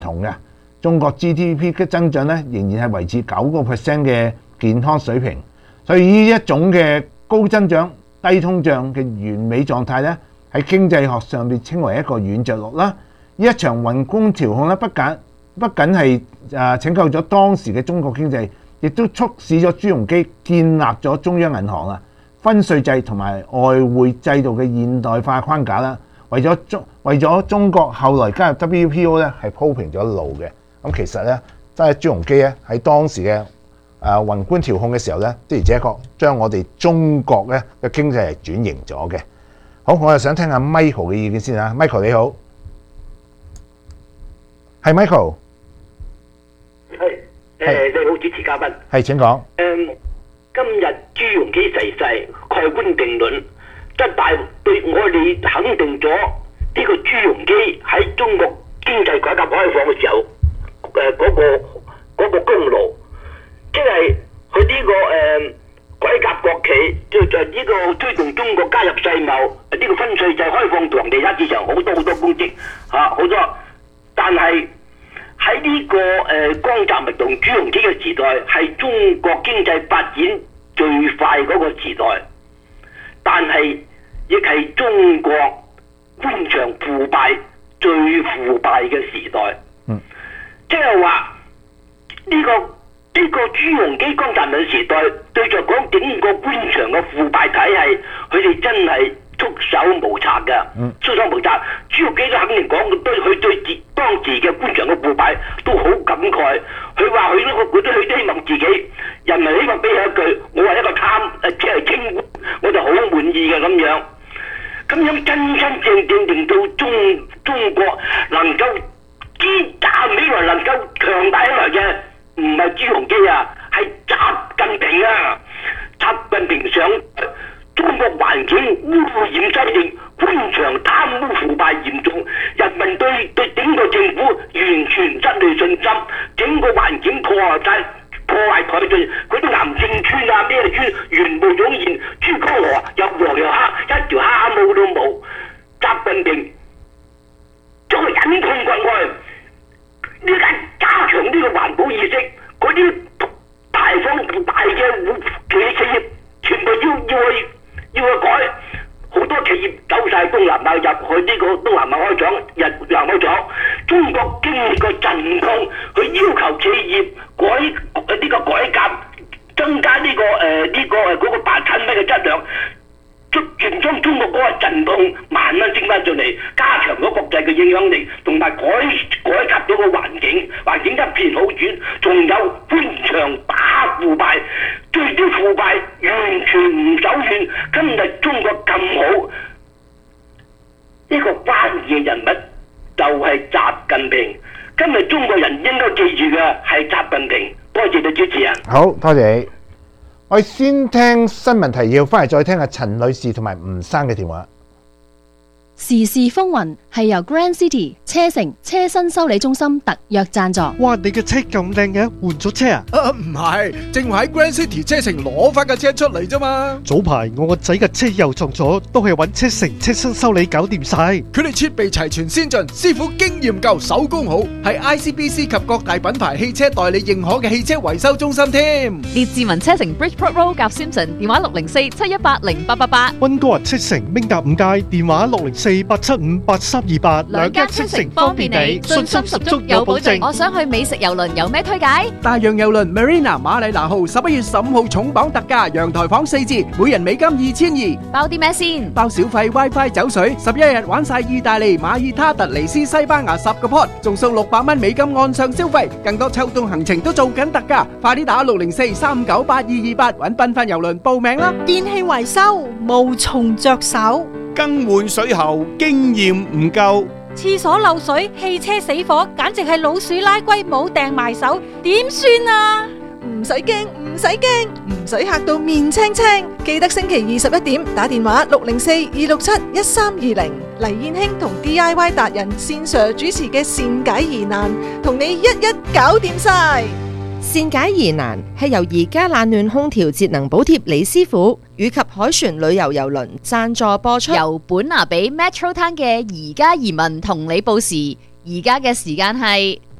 同嘅。中國 GDP 嘅增長咧仍然係維持9% 嘅健康水平，所以呢一種嘅高增長、低通脹嘅完美狀態咧，喺經濟學上面稱為一個軟着陸啦。呢一場宏觀調控咧，不僅係拯救咗當時嘅中國經濟，亦都促使咗朱鎔基建立咗中央銀行啊、分稅制同埋外匯制度嘅現代化框架啦。為咗中國後來加入 WTO 咧，係鋪平咗路嘅。咁其實咧，真係朱鎔基咧喺當時嘅宏觀調控嘅時候咧，的而且確將我哋中國咧嘅經濟係轉型咗嘅。好，我又想聽下 Michael 嘅意見先啊。Michael 你好，係 Michael。 係你好，主持嘉賓。 係請講。 今日朱鎔基逝世，蓋棺定論，即係對我哋肯定咗呢個朱鎔基喺中國經濟改革開放嘅時候。嗰個功勞，即係佢呢個改革國企，就呢個推動中國加入世貿，呢個分稅制開放同地產市場好多功績好多。但係喺呢個江澤民同朱鎔基嘅時代，係中國經濟發展最快嗰個時代，但係亦係中國官場腐敗最腐敗嘅時代。即係話呢個朱鎔基江澤民時代，對着講整個官場嘅腐敗體系，佢哋真係束手無策㗎。束手無策，朱鎔基都肯定講，佢對當時嘅官場嘅腐敗都好感慨。佢話佢都希望自己人民希望俾佢一句，我係一個即係清官，我就好滿意嘅咁樣。咁樣真真正正令到中國能夠站起來能夠強大起來嘅唔係朱鎔基啊，係習近平啊！習近平上中國環境污染犀利，官場貪污腐敗嚴重，人民對整個政府完全失去信心，整個環境破壞殆盡，嗰啲癌症村啊咩村全部湧現，珠江河又黃又黑，一條蝦毛都冇。習近平將佢忍痛割愛。呢間加強呢個環保意識，嗰啲排放大嘅企業全部要去改，好多企業走晒東南亞入去呢個東南亞開廠，日南開廠。中國經歷過陣痛，佢要求企業改革，增加嗰個白產品嘅質量。全將中國嗰個陣痛慢慢升翻上嚟，加強咗國際嘅影響力，同埋改革咗個環境一片好轉。仲有官場打腐敗，對啲腐敗完全唔手軟。今日中國咁好，呢個關鍵人物就係習近平。今日中國人應該記住嘅係習近平。多謝你主持人。 好，多謝你。我哋先聽新聞提要，翻嚟再聽下陳女士同埋吳生嘅電話。 時事風雲係由 Grand City 車城車身修理中心特約贊助。 哇！你嘅車咁靚嘅，換咗車啊？ 唔係，正話喺 Grand City 車城攞翻架車出嚟啫嘛。 早排我個仔嘅車又撞咗，都係揾車城車身修理搞掂晒。 佢哋設備齊全先進，師傅經驗夠，手工好，係 ICBC 及各大品牌汽車代理認可嘅汽車維修中心添。 列治文車城 Bridgeport Road 夾 Simpson， 電話604-718-0888。 溫哥華車城明達五街，電話604-875-8328。 兩家車城方便你，信心十足有保證。我想去美食郵輪，有咩推介？ 大洋郵輪 Marina 馬里拿號11月15號重磅特價，陽台房4折，每人美金2200。 包啲咩先？ 包小費 WiFi 酒水，11日玩晒意大利、馬爾他、突尼斯、西班牙10個 pot，仲送600蚊美金岸上消費，更多秋冬行程都做緊特價，快啲打604-398-228揾繽紛郵輪報名啦！ 電器維修無從着手， 更換水喉經驗唔夠， 廁所漏水、汽車死火，簡直係老鼠拉龜冇掟埋手，點算啊？ 唔使驚，唔使驚，唔使嚇到面青青。記得星期21點打電話604-267-1320，黎燕卿同 DIY 達人線上主持嘅善解疑難，同你一一搞掂晒。 善解疑難係由而家冷暖空調節能補貼李師傅以及凱旋旅遊郵輪贊助播出， 由本拿比 Metro Town 嘅而家移民同你報時。 而家嘅時間係